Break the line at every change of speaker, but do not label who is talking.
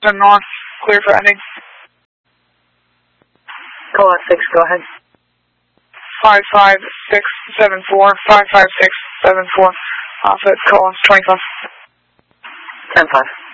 7 North, clear for ending.
Cola 6, go ahead.
55674, 55674, offset, call 25.
10-5.